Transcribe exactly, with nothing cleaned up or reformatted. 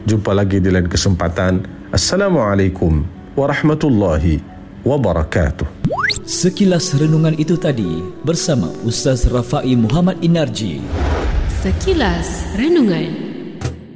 Jumpa lagi di lain kesempatan. Assalamualaikum warahmatullahi wabarakatuh. Sekilas renungan itu tadi bersama Ustaz Rafai Muhammad Inarji. Sekilas Renungan.